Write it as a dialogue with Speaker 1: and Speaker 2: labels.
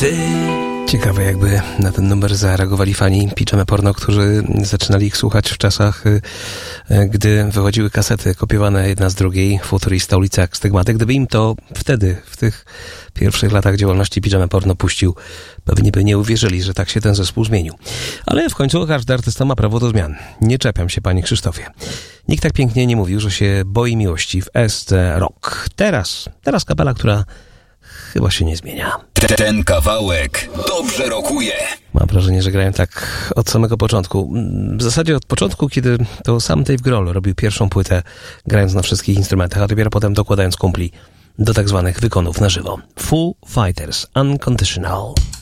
Speaker 1: Ciekawe, jakby na ten numer zareagowali fani Pijama Porno, którzy zaczynali ich słuchać w czasach, gdy wychodziły kasety kopiowane jedna z drugiej, Futurista, Ulica jak Stygmaty. Gdyby im to wtedy, w tych pierwszych latach działalności Pijama Porno puścił, pewnie by nie uwierzyli, że tak się ten zespół zmienił. Ale w końcu każdy artysta ma prawo do zmian. Nie czepiam się, panie Krzysztofie. Nikt tak pięknie nie mówił, że się boi miłości w SC Rock. Teraz kapela, która chyba się nie zmienia.
Speaker 2: Ten kawałek dobrze rokuje.
Speaker 1: Mam wrażenie, że grają tak od samego początku. W zasadzie od początku, kiedy to sam Dave Grohl robił pierwszą płytę, grając na wszystkich instrumentach, a dopiero potem dokładając kumpli do tak zwanych wykonów na żywo. Foo Fighters, Unconditional.